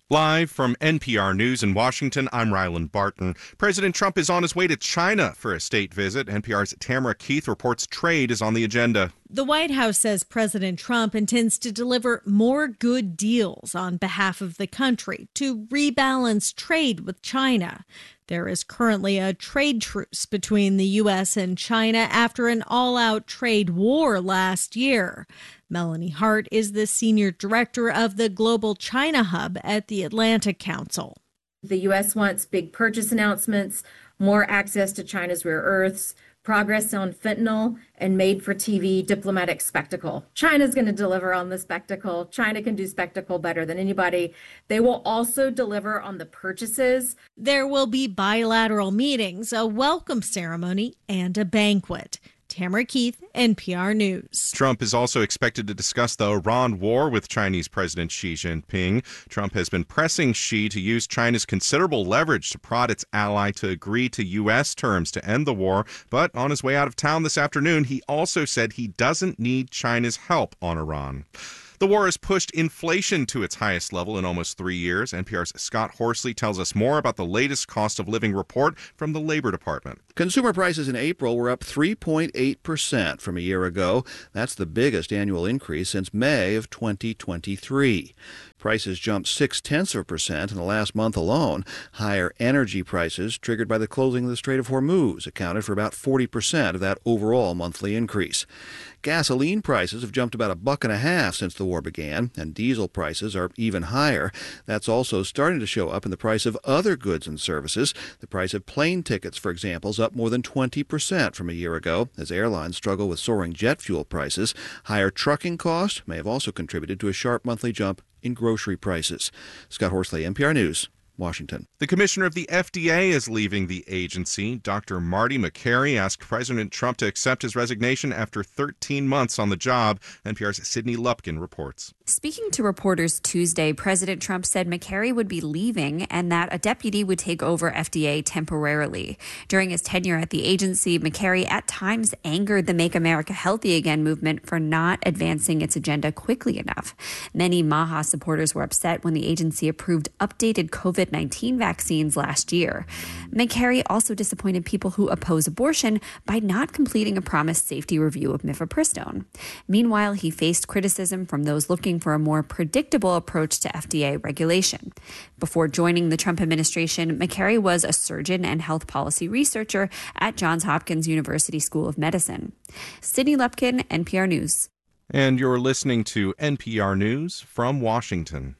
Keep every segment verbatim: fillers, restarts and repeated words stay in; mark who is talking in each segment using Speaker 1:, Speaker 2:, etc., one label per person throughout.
Speaker 1: Live from N P R News in Washington, I'm Ryland Barton. President Trump is on his way to China for a state visit. N P R's Tamara Keith reports trade is on the agenda.
Speaker 2: The White House says President Trump intends to deliver more good deals on behalf of the country to rebalance trade with China. There is currently a trade truce between the U S and China after an all-out trade war last year. Melanie Hart is the senior director of the Global China Hub at the Atlantic Council.
Speaker 3: The U S wants big purchase announcements, more access to China's rare earths, progress on fentanyl, and made-for-T V diplomatic spectacle. China's going to deliver on the spectacle. China can do spectacle better than anybody. They will also deliver on the purchases.
Speaker 2: There will be bilateral meetings, a welcome ceremony, and a banquet. Tamara Keith, N P R News.
Speaker 1: Trump is also expected to discuss the Iran war with Chinese President Xi Jinping. Trump has been pressing Xi to use China's considerable leverage to prod its ally to agree to U S terms to end the war. But on his way out of town this afternoon, he also said he doesn't need China's help on Iran. The war has pushed inflation to its highest level in almost three years. N P R's Scott Horsley tells us more about the latest cost of living report from the Labor Department.
Speaker 4: Consumer prices in April were up three point eight percent from a year ago. That's the biggest annual increase since May of twenty twenty-three. Prices jumped six-tenths of a percent in the last month alone. Higher energy prices, triggered by the closing of the Strait of Hormuz, accounted for about forty percent of that overall monthly increase. Gasoline prices have jumped about a buck and a half since the war began, and diesel prices are even higher. That's also starting to show up in the price of other goods and services. The price of plane tickets, for example, is up more than twenty percent from a year ago as airlines struggle with soaring jet fuel prices. Higher trucking costs may have also contributed to a sharp monthly jump in grocery prices. Scott Horsley, N P R News, Washington.
Speaker 1: The commissioner of the F D A is leaving the agency. Doctor Marty Makary asked President Trump to accept his resignation after thirteen months on the job. N P R's Sydney Lupkin reports.
Speaker 5: Speaking to reporters Tuesday, President Trump said Makary would be leaving and that a deputy would take over F D A temporarily. During his tenure at the agency, Makary at times angered the Make America Healthy Again movement for not advancing its agenda quickly enough. Many MAHA supporters were upset when the agency approved updated COVID nineteen vaccines last year. Makary also disappointed people who oppose abortion by not completing a promised safety review of mifepristone. Meanwhile, he faced criticism from those looking for a more predictable approach to F D A regulation. Before joining the Trump administration, Makary was a surgeon and health policy researcher at Johns Hopkins University School of Medicine. Sydney Lupkin, N P R News.
Speaker 1: And you're listening to N P R News from Washington.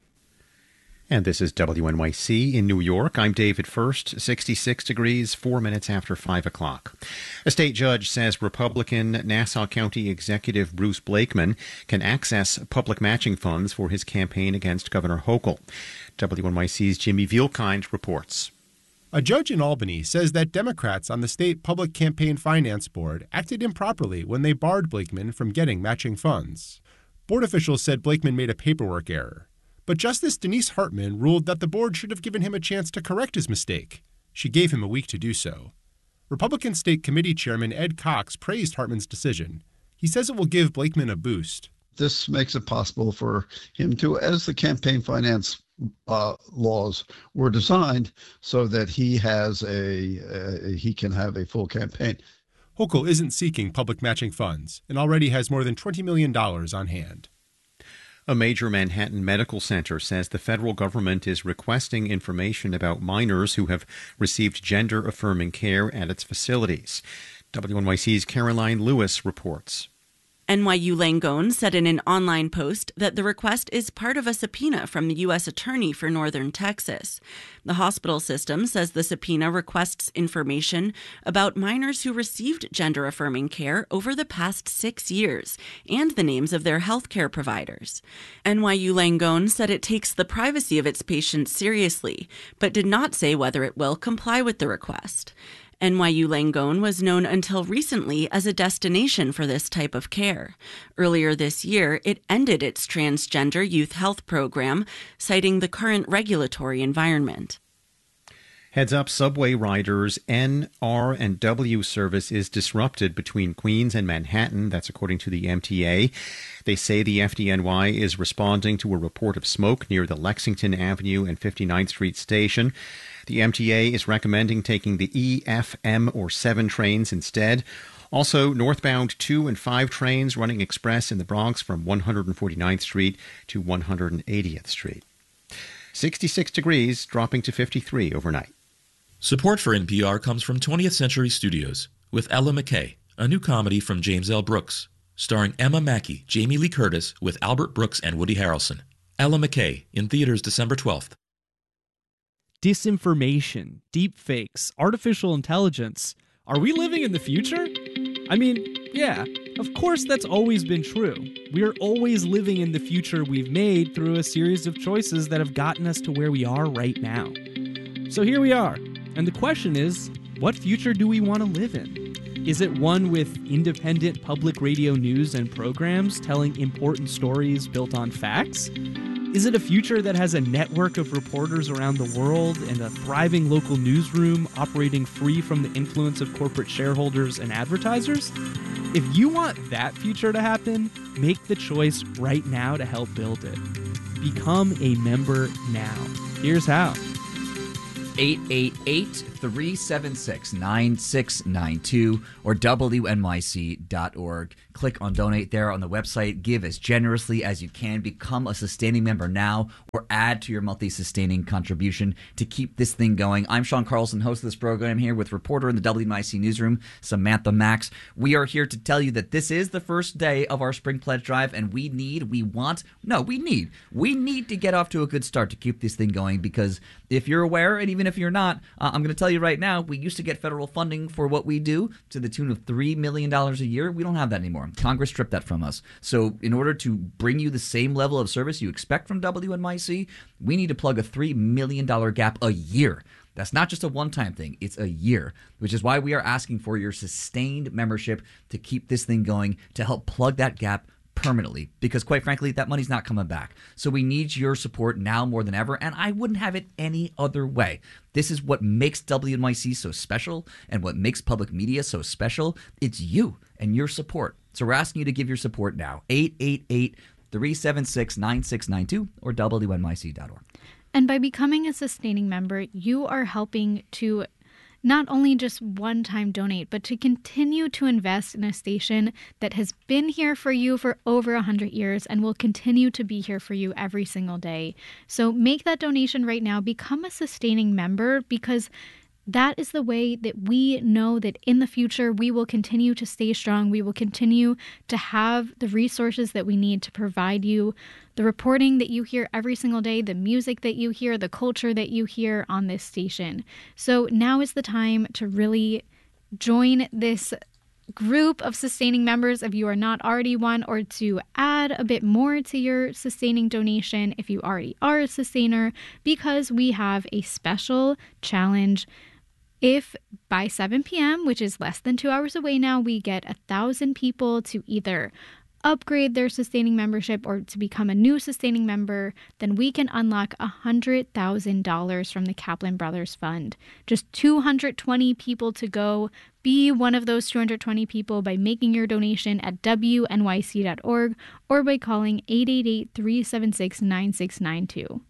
Speaker 6: And this is W N Y C in New York. I'm David First, sixty-six degrees, four minutes after five o'clock. A state judge says Republican Nassau County Executive Bruce Blakeman can access public matching funds for his campaign against Governor Hochul. W N Y C's Jimmy Vielkind reports.
Speaker 7: A judge in Albany says that Democrats on the state Public Campaign Finance Board acted improperly when they barred Blakeman from getting matching funds. Board officials said Blakeman made a paperwork error. But Justice Denise Hartman ruled that the board should have given him a chance to correct his mistake. She gave him a week to do so. Republican State Committee Chairman Ed Cox praised Hartman's decision. He says it will give Blakeman a boost.
Speaker 8: This makes it possible for him to, as the campaign finance uh, laws were designed, so that he has a, uh, he can have a full campaign.
Speaker 7: Hochul isn't seeking public matching funds and already has more than twenty million dollars on hand.
Speaker 6: A major Manhattan medical center says the federal government is requesting information about minors who have received gender-affirming care at its facilities. W N Y C's Caroline Lewis reports.
Speaker 9: N Y U Langone said in an online post that the request is part of a subpoena from the U S Attorney for Northern Texas. The hospital system says the subpoena requests information about minors who received gender-affirming care over the past six years and the names of their health care providers. N Y U Langone said it takes the privacy of its patients seriously, but did not say whether it will comply with the request. N Y U Langone was known until recently as a destination for this type of care. Earlier this year, it ended its transgender youth health program, citing the current regulatory environment.
Speaker 6: Heads up, subway riders N, R, and W service is disrupted between Queens and Manhattan. That's according to the M T A. They say the F D N Y is responding to a report of smoke near the Lexington Avenue and fifty-ninth Street station. The M T A is recommending taking the E, F, M, or seven trains instead. Also, northbound two and five trains running express in the Bronx from one hundred forty-ninth Street to one hundred eightieth Street. sixty-six degrees, dropping to fifty-three overnight.
Speaker 10: Support for N P R comes from twentieth Century Studios with Ella McKay, a new comedy from James L. Brooks, starring Emma Mackey, Jamie Lee Curtis, with Albert Brooks and Woody Harrelson. Ella McKay, in theaters December twelfth.
Speaker 11: Disinformation, deepfakes, artificial intelligence. Are we living in the future? I mean, yeah, of course that's always been true. We are always living in the future we've made through a series of choices that have gotten us to where we are right now. So here we are. And the question is, what future do we want to live in? Is it one with independent public radio news and programs telling important stories built on facts? Is it a future that has a network of reporters around the world and a thriving local newsroom operating free from the influence of corporate shareholders and advertisers? If you want that future to happen, make the choice right now to help build it. Become a member now. Here's how.
Speaker 12: eight eight eight, three seven six, nine six nine two or W N Y C dot org. Click on donate there on the website. Give as generously as you can. Become a sustaining member now or add to your monthly sustaining contribution to keep this thing going. I'm Sean Carlson, host of this program, here with reporter in the W N Y C newsroom, Samantha Max. We are here to tell you that this is the first day of our Spring Pledge Drive, and we need, we want, no, we need, we need to get off to a good start to keep this thing going, because if you're aware, and even if you're not, uh, I'm going to tell you right now, we used to get federal funding for what we do to the tune of three million dollars a year. We don't have that anymore. Congress stripped that from us. So in order to bring you the same level of service you expect from W N Y C, we need to plug a three million dollars gap a year. That's not just a one-time thing. It's a year, which is why we are asking for your sustained membership to keep this thing going, to help plug that gap permanently, because quite frankly, that money's not coming back. So we need your support now more than ever, and I wouldn't have it any other way. This is what makes W N Y C so special and what makes public media so special. It's you and your support. So we're asking you to give your support now. eight eight eight, three seven six, nine six nine two or W N Y C dot org.
Speaker 13: And by becoming a sustaining member, you are helping to not only just one-time donate, but to continue to invest in a station that has been here for you for over one hundred years and will continue to be here for you every single day. So make that donation right now. Become a sustaining member, because that is the way that we know that in the future we will continue to stay strong. We will continue to have the resources that we need to provide you the reporting that you hear every single day, the music that you hear, the culture that you hear on this station. So now is the time to really join this group of sustaining members if you are not already one, or to add a bit more to your sustaining donation if you already are a sustainer, because we have a special challenge. If by seven p.m., which is less than two hours away now, we get a thousand people to either upgrade their sustaining membership or to become a new sustaining member, then we can unlock one hundred thousand dollars from the Kaplan Brothers Fund. Just two hundred twenty people to go. Be one of those two hundred twenty people by making your donation at W N Y C dot org or by calling eight eight eight, three seven six, nine six nine two.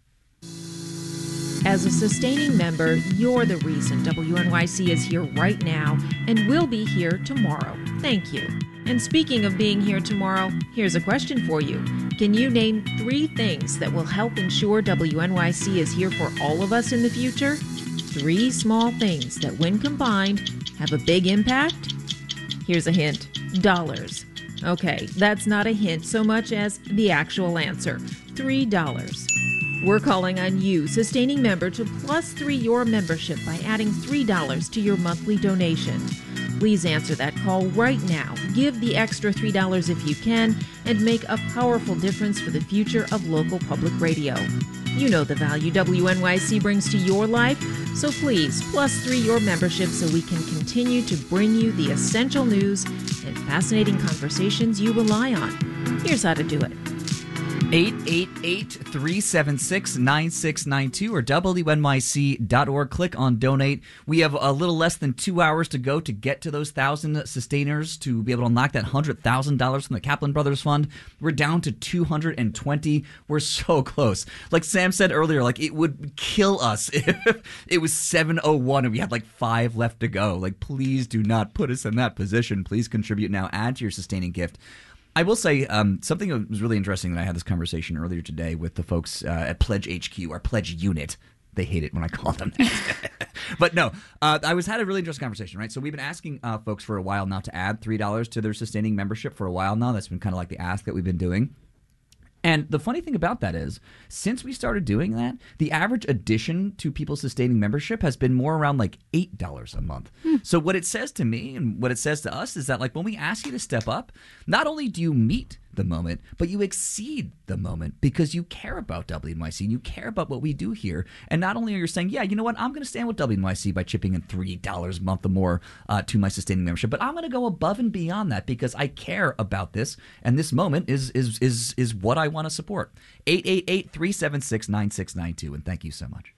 Speaker 14: As a sustaining member, you're the reason W N Y C is here right now and will be here tomorrow. Thank you. And speaking of being here tomorrow, here's a question for you. Can you name three things that will help ensure W N Y C is here for all of us in the future? Three small things that, when combined, have a big impact? Here's a hint. Dollars. Okay, that's not a hint so much as the actual answer. Three dollars. We're calling on you, sustaining member, to plus three your membership by adding three dollars to your monthly donation. Please answer that call right now. Give the extra three dollars if you can, and make a powerful difference for the future of local public radio. You know the value W N Y C brings to your life, so please plus three your membership so we can continue to bring you the essential news and fascinating conversations you rely on. Here's how to do it.
Speaker 12: eight eight eight, three seven six, nine six nine two or W N Y C dot org. Click on donate. We have a little less than two hours to go to get to those thousand sustainers to be able to unlock that one hundred thousand dollars from the Kaplan Brothers Fund. We're down to two hundred twenty. We're so close. Like Sam said earlier, like it would kill us if it was seven oh one and we had like five left to go. Like, please do not put us in that position. Please contribute now. Add to your sustaining gift. I will say um, something that was really interesting that I had this conversation earlier today with the folks uh, at Pledge H Q, our Pledge unit. They hate it when I call them that. But no, uh, I was had a really interesting conversation, right? So we've been asking uh, folks for a while now to add three dollars to their sustaining membership for a while now. That's been kind of like the ask that we've been doing. And the funny thing about that is, since we started doing that, the average addition to people's sustaining membership has been more around like eight dollars a month. Hmm. So what it says to me and what it says to us is that, like, when we ask you to step up, not only do you meet the moment, but you exceed the moment because you care about W N Y C and you care about what we do here. And not only are you saying, yeah, you know what, I'm going to stand with W N Y C by chipping in three dollars a month or more uh, to my sustaining membership, but I'm going to go above and beyond that because I care about this, and this moment is is is is what I want to support. eight eight eight, three seven six, nine six nine two, and thank you so much.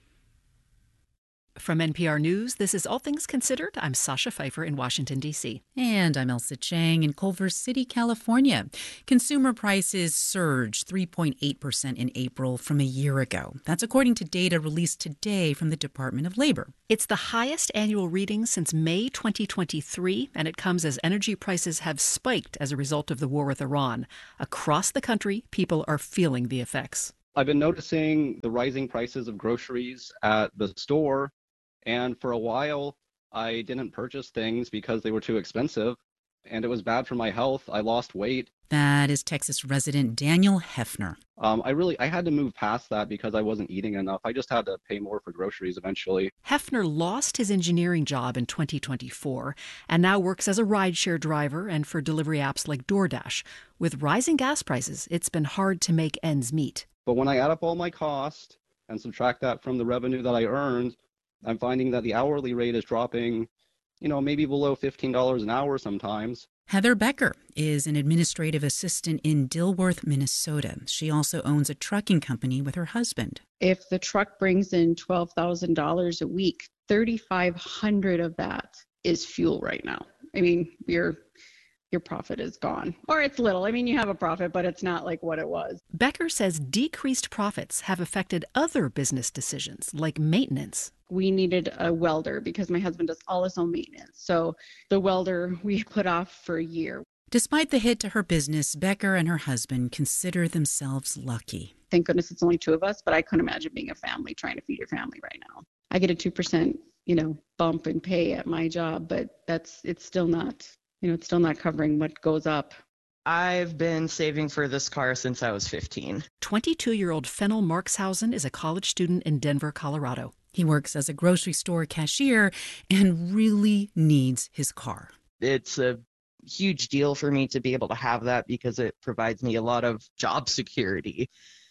Speaker 15: From N P R News, this is All Things Considered. I'm Sasha Pfeiffer in Washington, D C
Speaker 16: And I'm Elsa Chang in Culver City, California. Consumer prices surged three point eight percent in April from a year ago. That's according to data released today from the Department of Labor.
Speaker 15: It's the highest annual reading since May twenty twenty-three, and it comes as energy prices have spiked as a result of the war with Iran. Across the country, people are feeling the effects.
Speaker 17: I've been noticing the rising prices of groceries at the store. And for a while, I didn't purchase things because they were too expensive, and it was bad for my health. I lost weight.
Speaker 16: That is Texas resident Daniel Hefner.
Speaker 17: Um, I really, I had to move past that because I wasn't eating enough. I just had to pay more for groceries eventually.
Speaker 15: Hefner lost his engineering job in twenty twenty-four and now works as a rideshare driver and for delivery apps like DoorDash. With rising gas prices, it's been hard to make ends meet.
Speaker 17: But when I add up all my costs and subtract that from the revenue that I earned, I'm finding that the hourly rate is dropping, you know, maybe below fifteen dollars an hour sometimes.
Speaker 16: Heather Becker is an administrative assistant in Dilworth, Minnesota. She also owns a trucking company with her husband.
Speaker 18: If the truck brings in twelve thousand dollars a week, thirty-five hundred dollars of that is fuel right now. I mean, your your profit is gone. Or it's little. I mean, you have a profit, but it's not like what it was.
Speaker 15: Becker says decreased profits have affected other business decisions, like maintenance.
Speaker 18: We needed a welder because my husband does all his own maintenance. So the welder we put off for a year.
Speaker 16: Despite the hit to her business, Becker and her husband consider themselves lucky.
Speaker 18: Thank goodness it's only two of us, but I couldn't imagine being a family trying to feed your family right now. I get a two percent, you know, bump in pay at my job, but that's it's still not, you know, it's still not covering what goes up.
Speaker 19: I've been saving for this car since I was fifteen.
Speaker 15: twenty-two-year-old Fennel Markshausen is a college student in Denver, Colorado.
Speaker 16: He works as a grocery store cashier and really needs his car.
Speaker 19: It's a huge deal for me to be able to have that because it provides me a lot of job security.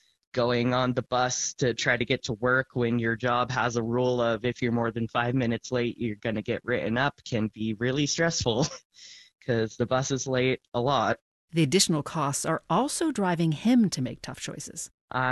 Speaker 19: Going on the bus to try to get to work when your job has a rule of if you're more than five minutes late, you're going to get written up can be really stressful because the bus is late a lot.
Speaker 15: The additional costs are also driving him to make tough choices.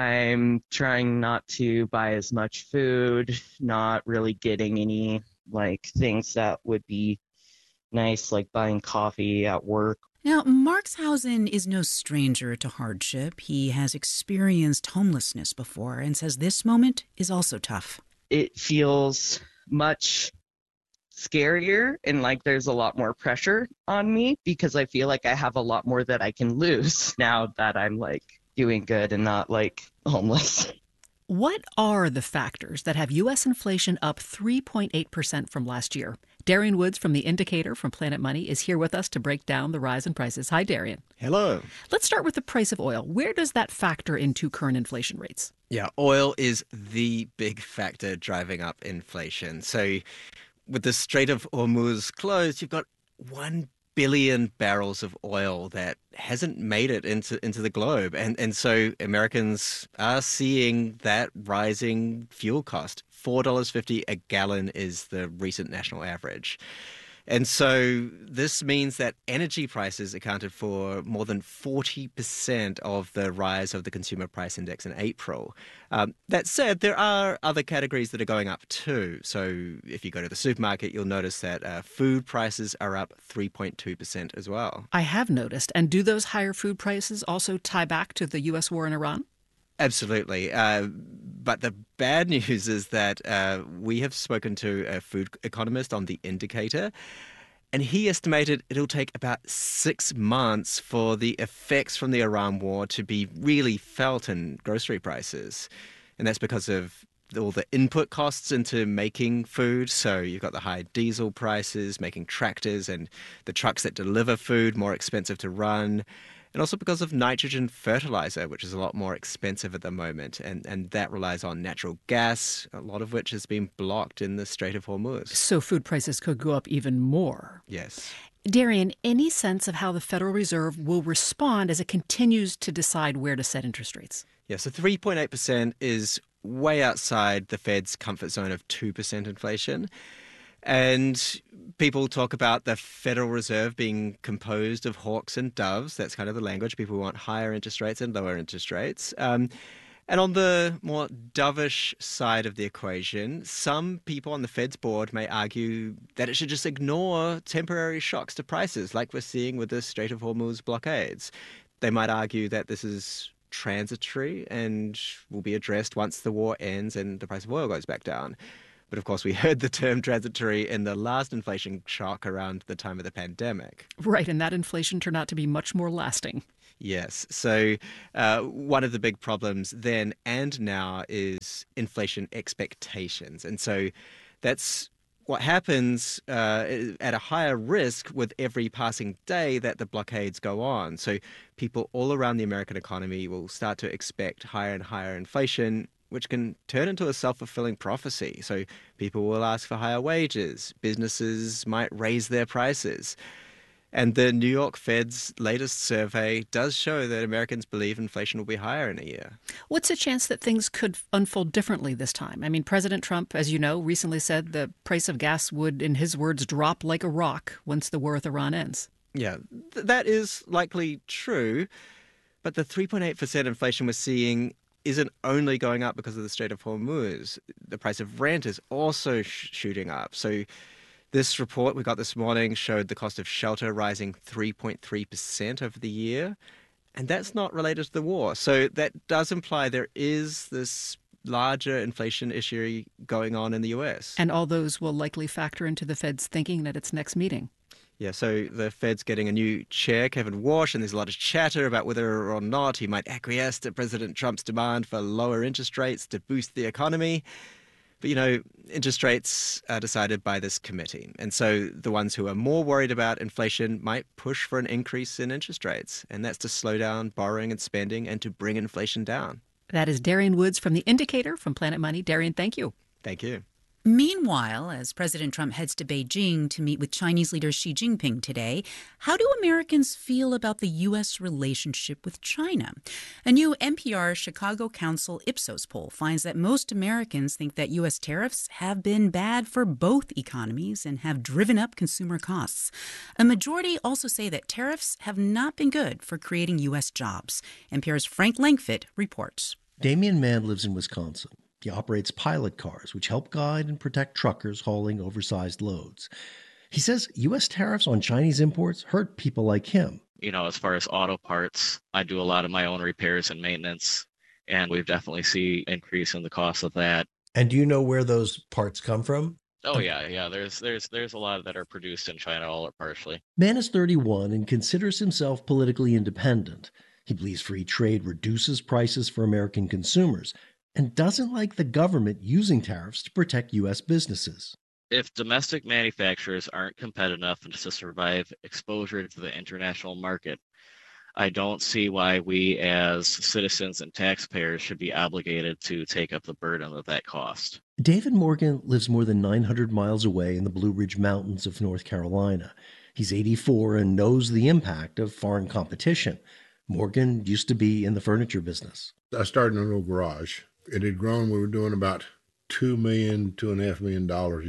Speaker 19: I'm trying not to buy as much food, not really getting any like things that would be nice, like buying coffee at work.
Speaker 16: Now, Markshausen is no stranger to hardship. He has experienced homelessness before and says this moment is also tough.
Speaker 19: It feels much scarier and like there's a lot more pressure on me because I feel like I have a lot more that I can lose now that I'm like doing good and not like homeless.
Speaker 15: What are the factors that have U S inflation up three point eight percent from last year? Darian Woods from The Indicator from Planet Money is here with us to break down the rise in prices. Hi, Darian.
Speaker 20: Hello.
Speaker 15: Let's start with the price of oil. Where does that factor into current inflation rates?
Speaker 20: Yeah, oil is the big factor driving up inflation. So with the Strait of Hormuz closed, you've got one billion barrels of oil that hasn't made it into into the globe. And and so Americans are seeing that rising fuel cost. four dollars fifty a gallon is the recent national average. And so this means that energy prices accounted for more than forty percent of the rise of the consumer price index in April. Um, that said, there are other categories that are going up too. So if you go to the supermarket, you'll notice that uh, food prices are up three point two percent as well.
Speaker 15: I have noticed. And do those higher food prices also tie back to the U S war in Iran?
Speaker 20: Absolutely. Uh, but the bad news is that uh, we have spoken to a food economist on The Indicator, and he estimated it'll take about six months for the effects from the Iran war to be really felt in grocery prices. And that's because of all the input costs into making food. So you've got the high diesel prices, making tractors and the trucks that deliver food more expensive to run. And also because of nitrogen fertilizer, which is a lot more expensive at the moment. And, and that relies on natural gas, a lot of which has been blocked in the Strait of Hormuz.
Speaker 15: So food prices could go up even more.
Speaker 20: Yes.
Speaker 15: Darian, any sense of how the Federal Reserve will respond as it continues to decide where to set interest rates?
Speaker 20: Yeah, so three point eight percent is way outside the Fed's comfort zone of two percent inflation. And people talk about the Federal Reserve being composed of hawks and doves. That's kind of the language. People want higher interest rates and lower interest rates. Um, and on the more dovish side of the equation, some people on the Fed's board may argue that it should just ignore temporary shocks to prices, like we're seeing with the Strait of Hormuz blockades. They might argue that this is transitory and will be addressed once the war ends and the price of oil goes back down. But of course, we heard the term transitory in the last inflation shock around the time of the pandemic.
Speaker 15: Right, and that inflation turned out to be much more lasting.
Speaker 20: Yes. So uh, one of the big problems then and now is inflation expectations. And so that's what happens uh, at a higher risk with every passing day that the blockades go on. So people all around the American economy will start to expect higher and higher inflation, which can turn into a self-fulfilling prophecy. So people will ask for higher wages. Businesses might raise their prices. And the New York Fed's latest survey does show that Americans believe inflation will be higher in a year.
Speaker 15: What's the chance that things could unfold differently this time? I mean, President Trump, as you know, recently said the price of gas would, in his words, drop like a rock once the war with Iran ends.
Speaker 20: Yeah, th- that is likely true. But the three point eight percent inflation we're seeing isn't only going up because of the Strait of Hormuz. The price of rent is also sh- shooting up. So this report we got this morning showed the cost of shelter rising three point three percent over the year. And that's not related to the war. So that does imply there is this larger inflation issue going on in the U S.
Speaker 15: And all those will likely factor into the Fed's thinking at its next meeting.
Speaker 20: Yeah, so the Fed's getting a new chair, Kevin Warsh, and there's a lot of chatter about whether or not he might acquiesce to President Trump's demand for lower interest rates to boost the economy. But, you know, interest rates are decided by this committee. And so the ones who are more worried about inflation might push for an increase in interest rates. And that's to slow down borrowing and spending and to bring inflation down.
Speaker 15: That is Darian Woods from The Indicator from Planet Money. Darian, thank you.
Speaker 20: Thank you.
Speaker 16: Meanwhile, as President Trump heads to Beijing to meet with Chinese leader Xi Jinping today, how do Americans feel about the U S relationship with China? A new N P R Chicago Council Ipsos poll finds that most Americans think that U S tariffs have been bad for both economies and have driven up consumer costs. A majority also say that tariffs have not been good for creating U S jobs. N P R's Frank Langfitt reports.
Speaker 21: Damian Mann lives in Wisconsin. He operates pilot cars, which help guide and protect truckers hauling oversized loads. He says U S tariffs on Chinese imports hurt people like him.
Speaker 22: You know, as far as auto parts, I do a lot of my own repairs and maintenance, and we've definitely seen an increase in the cost of that.
Speaker 21: And do you know where those parts come from?
Speaker 22: Oh, yeah, yeah. There's there's there's a lot that are produced in China, all or partially.
Speaker 21: Mann is thirty-one and considers himself politically independent. He believes free trade reduces prices for American consumers and doesn't like the government using tariffs to protect U S businesses.
Speaker 22: If domestic manufacturers aren't competitive enough to survive exposure to the international market, I don't see why we as citizens and taxpayers should be obligated to take up the burden of that cost.
Speaker 21: David Morgan lives more than nine hundred miles away in the Blue Ridge Mountains of North Carolina. He's eighty-four and knows the impact of foreign competition. Morgan used to be in the furniture business.
Speaker 23: I started in a little garage. It had grown. We were doing about two million dollars, two and a half million dollars a year.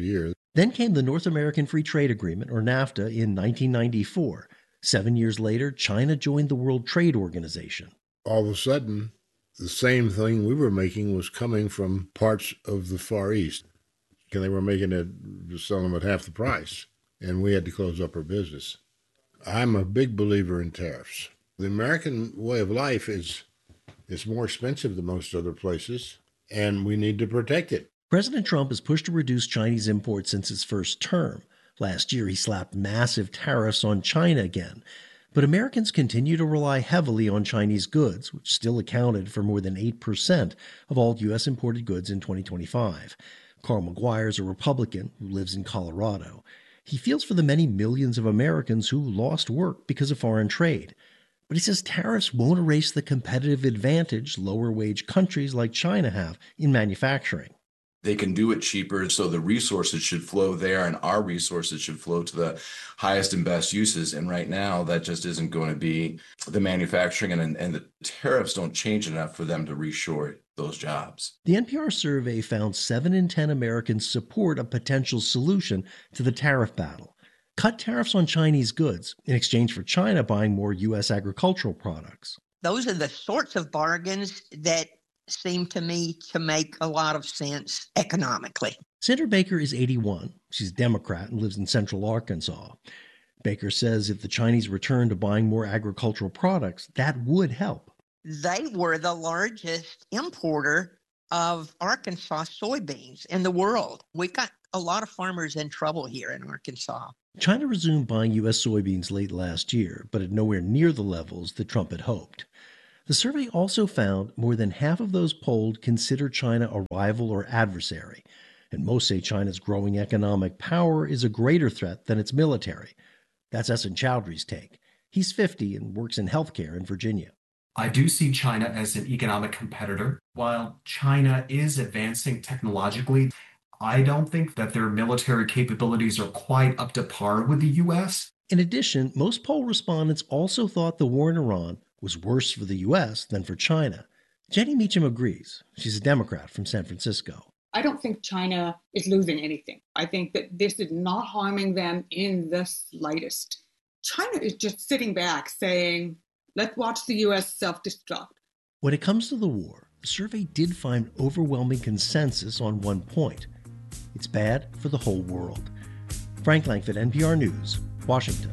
Speaker 21: Then came the North American Free Trade Agreement, or NAFTA, in nineteen ninety-four. Seven years later, China joined the World Trade Organization.
Speaker 2: All of a sudden, the same thing we were making was coming from parts of the Far East. And they were making it, selling them at half the price, and we had to close up our business. I'm a big believer in tariffs. The American way of life is, is more expensive than most other places, and we need to protect it.
Speaker 21: President Trump has pushed to reduce Chinese imports since his first term. Last year, he slapped massive tariffs on China again. But Americans continue to rely heavily on Chinese goods, which still accounted for more than eight percent of all U S imported goods in twenty twenty-five. Carl McGuire is a Republican who lives in Colorado. He feels for the many millions of Americans who lost work because of foreign trade. But he says tariffs won't erase the competitive advantage lower-wage countries like China have in manufacturing.
Speaker 3: They can do it cheaper, so the resources should flow there, and our resources should flow to the highest and best uses. And right now, that just isn't going to be the manufacturing, and, and the tariffs don't change enough for them to reshore those jobs.
Speaker 21: The N P R survey found seven in ten Americans support a potential solution to the tariff battle. Cut tariffs on Chinese goods in exchange for China buying more U S agricultural products.
Speaker 23: Those are the sorts of bargains that seem to me to make a lot of sense economically.
Speaker 21: Sandra Baker is eighty-one. She's a Democrat and lives in central Arkansas. Baker says if the Chinese return to buying more agricultural products, that would help.
Speaker 23: They were the largest importer of Arkansas soybeans in the world. We got a lot of farmers in trouble here in Arkansas.
Speaker 21: China resumed buying U S soybeans late last year, but at nowhere near the levels that Trump had hoped. The survey also found more than half of those polled consider China a rival or adversary, and most say China's growing economic power is a greater threat than its military. That's Essen Chowdhury's take. He's fifty and works in healthcare in Virginia.
Speaker 24: I do see China as an economic competitor. While China is advancing technologically, I don't think that their military capabilities are quite up to par with the U S.
Speaker 21: In addition, most poll respondents also thought the war in Iran was worse for the U S than for China. Jenny Meacham agrees. She's a Democrat from San Francisco.
Speaker 25: I don't think China is losing anything. I think that this is not harming them in the slightest. China is just sitting back saying, let's watch the U S self-destruct.
Speaker 21: When it comes to the war, the survey did find overwhelming consensus on one point. It's bad for the whole world. Frank Langford, N P R News, Washington.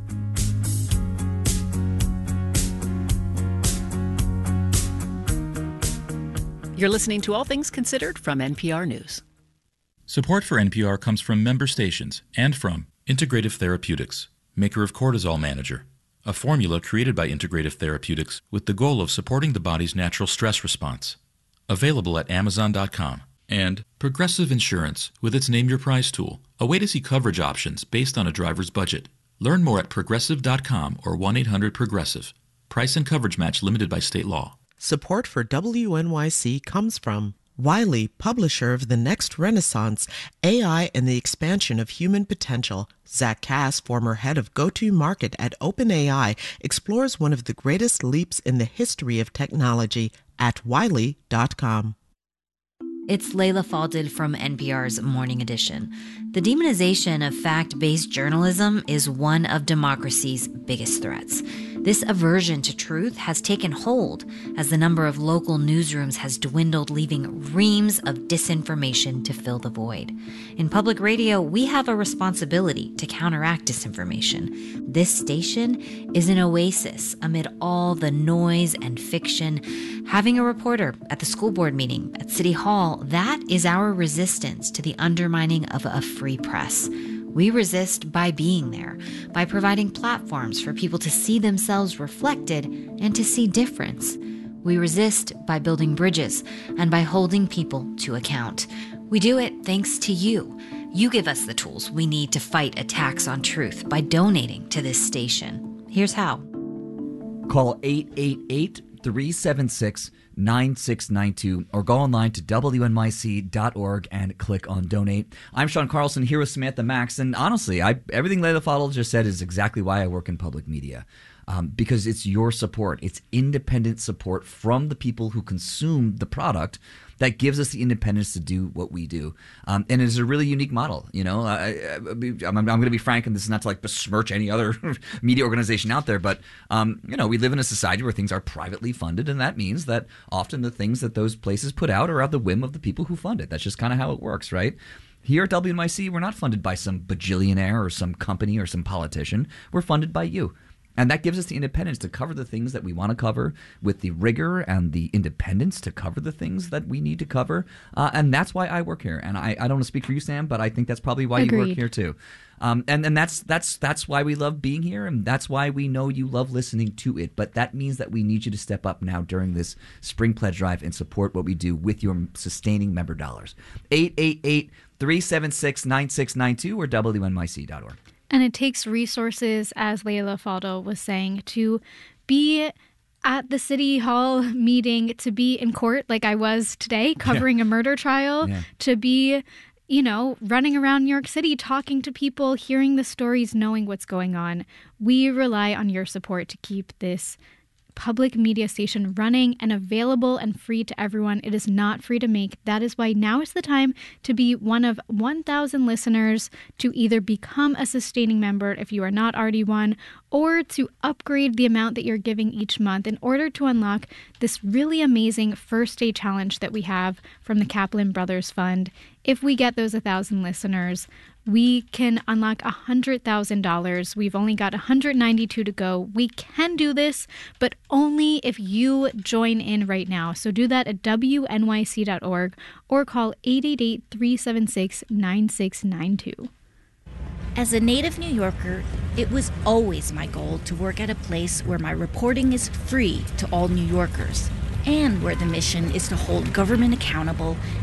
Speaker 15: You're listening to All Things Considered from N P R News.
Speaker 10: Support for N P R comes from member stations and from Integrative Therapeutics, maker of Cortisol Manager, a formula created by Integrative Therapeutics with the goal of supporting the body's natural stress response. Available at Amazon dot com. And Progressive Insurance with its Name Your Price tool, a way to see coverage options based on a driver's budget. Learn more at progressive dot com or one eight hundred progressive. Price and coverage match limited by state law.
Speaker 26: Support for W N Y C comes from Wiley, publisher of The Next Renaissance, A I and the Expansion of Human Potential. Zach Cass, former head of go-to-market at OpenAI, explores one of the greatest leaps in the history of technology at wiley dot com.
Speaker 27: It's Layla Falded from N P R's Morning Edition. The demonization of fact-based journalism is one of democracy's biggest threats. This aversion to truth has taken hold as the number of local newsrooms has dwindled, leaving reams of disinformation to fill the void. In public radio, we have a responsibility to counteract disinformation. This station is an oasis amid all the noise and fiction. Having a reporter at the school board meeting at City Hall, that is our resistance to the undermining of a free press. We resist by being there, by providing platforms for people to see themselves reflected and to see difference. We resist by building bridges and by holding people to account. We do it thanks to you. You give us the tools we need to fight attacks on truth by donating to this station. Here's how.
Speaker 12: Call eight eight eight, three seven six, nine six nine two or go online to W N Y C dot org and click on donate. I'm Sean Carlson here with Samantha Max, and honestly, I, everything Layla Fadl just said is exactly why I work in public media. Um, because it's your support. It's independent support from the people who consume the product that gives us the independence to do what we do. Um, and it's a really unique model. You know, I, I, I'm, I'm going to be frank, and this is not to like besmirch any other media organization out there, but um, you know, we live in a society where things are privately funded, and that means that often the things that those places put out are at the whim of the people who fund it. That's just kind of how it works, right? Here at W N Y C, we're not funded by some bajillionaire or some company or some politician. We're funded by you. And that gives us the independence to cover the things that we want to cover with the rigor and the independence to cover the things that we need to cover. Uh, and that's why I work here. And I, I don't want to speak for you, Sam, but I think that's probably why
Speaker 13: Agreed.
Speaker 12: you work here too. Um, and and that's that's that's why we love being here, and that's why we know you love listening to it. But that means that we need you to step up now during this Spring Pledge Drive and support what we do with your sustaining member dollars. eight eight eight, three seven six, nine six nine two or W N Y C dot org.
Speaker 13: And it takes resources, as Leila Fadel was saying, to be at the city hall meeting, to be in court like I was today, covering yeah. a murder trial, yeah. to be, you know, running around New York City, talking to people, hearing the stories, knowing what's going on. We rely on your support to keep this public media station running and available and free to everyone. It is not free to make. That is why now is the time to be one of one thousand listeners, to either become a sustaining member if you are not already one, or to upgrade the amount that you're giving each month in order to unlock this really amazing first day challenge that we have from the Kaplan Brothers Fund. If we get those one thousand listeners, we can unlock one hundred thousand dollars. We've only got one hundred ninety-two to go. We can do this, but only if you join in right now. So do that at W N Y C dot org or call eight eight eight, three seven six, nine six nine two.
Speaker 1: As a native New Yorker, it was always my goal to work at a place where my reporting is free to all New Yorkers, and where the mission is to hold government accountable